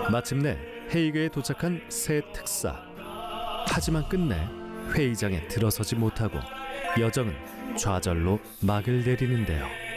마침내 헤이그에 도착한 새 특사. 하지만 끝내 회의장에 들어서지 못하고 여정은 좌절로 막을 내리는데요.